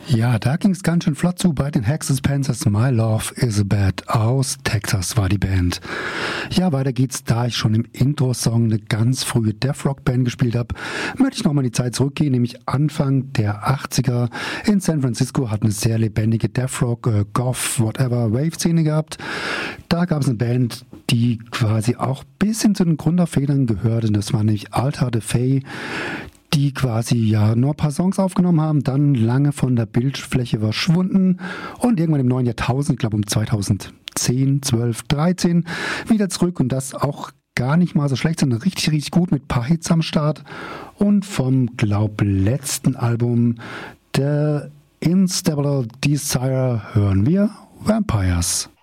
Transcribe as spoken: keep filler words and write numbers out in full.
Ja, da ging es ganz schön flott zu bei den Hexes Panthers. My Love is a Bad aus Texas war die Band. Ja, weiter geht's. Da ich schon im Intro-Song eine ganz frühe Death-Rock-Band gespielt habe, möchte ich nochmal in die Zeit zurückgehen, nämlich Anfang der achtziger. In San Francisco hat eine sehr lebendige Death-Rock, äh, Goth, whatever, Wave-Szene gehabt. Da gab es eine Band, die quasi auch bis hin zu den Gründerfedern gehörte. Das war nämlich Altar de Fey, die quasi ja nur ein paar Songs aufgenommen haben, dann lange von der Bildfläche verschwunden und irgendwann im neuen Jahrtausend, ich glaube um zweitausendzehn, zwölf, dreizehn, wieder zurück und das auch gar nicht mal so schlecht, sondern richtig, richtig gut mit ein paar Hits am Start und vom, glaub, letzten Album The Instable Desire hören wir Vampires.